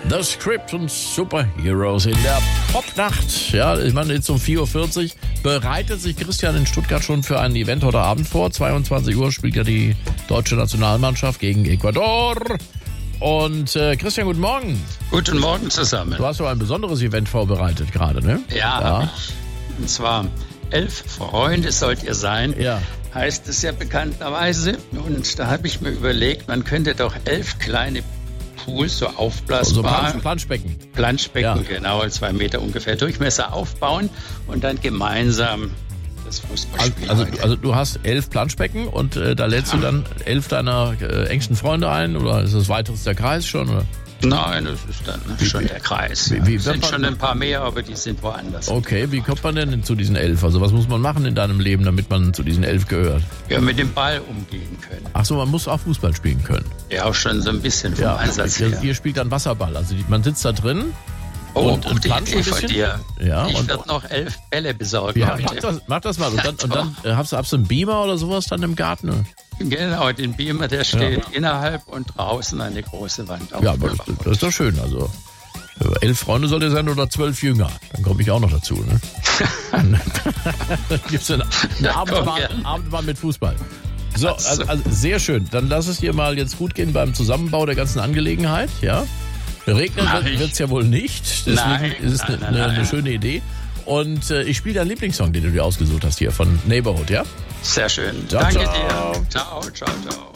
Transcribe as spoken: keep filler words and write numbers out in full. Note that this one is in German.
The Script und Superheroes in der Popnacht. Ja, ich meine, jetzt um vier Uhr vierzig bereitet sich Christian in Stuttgart schon für ein Event heute Abend vor. zweiundzwanzig Uhr spielt ja die deutsche Nationalmannschaft gegen Ecuador. Und äh, Christian, guten Morgen. Guten Morgen zusammen. Du hast so ein besonderes Event vorbereitet gerade, ne? Ja, ja. Ich. Und zwar elf Freunde sollt ihr sein. Ja. Heißt es ja bekannterweise. Und da habe ich mir überlegt, man könnte doch elf kleine Pools, so aufblasbar. So Planschbecken. Planschbecken, ja. Genau, zwei Meter ungefähr Durchmesser aufbauen und dann gemeinsam das Fußballspiel. Also, also, also du hast elf Planschbecken und äh, da lädst ja. du dann elf deiner äh, engsten Freunde ein oder ist das weiteres der Kreis schon? Oder? Nein, das ist dann wie, schon der Kreis. Wie, ja. wie es sind schon ein paar mehr, aber die sind woanders. Okay, wie kommt man denn zu diesen elf? Also was muss man machen in deinem Leben, damit man zu diesen elf gehört? Ja, mit dem Ball umgehen können. Ach so, man muss auch Fußball spielen können. Ja, auch schon so ein bisschen vom ja, Einsatz ihr, her. Ihr spielt dann Wasserball, also man sitzt da drin. Oh, und, gute Idee von dir. Ja, ich werde noch elf Bälle besorgen. Ja, heute. mach das, mach das mal. Und dann, und dann äh, hast du, hast du einen Beamer oder sowas dann im Garten? Genau, den Beamer, der steht ja. innerhalb und draußen eine große Wand auf. Ja, aber das, das ist doch schön. Also elf Freunde soll ihr sein oder zwölf Jünger. Dann komme ich auch noch dazu. Ne? Dann gibt es einen, einen Abendbahn, Abendbahn mit Fußball. So, also, also sehr schön. Dann lass es dir mal jetzt gut gehen beim Zusammenbau der ganzen Angelegenheit. Ja? Regnen wird es ja wohl nicht. Deswegen nein, ist es nein, eine, eine, eine schöne Idee. Und äh, ich spiele deinen Lieblingssong, den du dir ausgesucht hast hier von Neighborhood, ja? Sehr schön. Ciao, Danke ciao. dir. Ciao, ciao, ciao.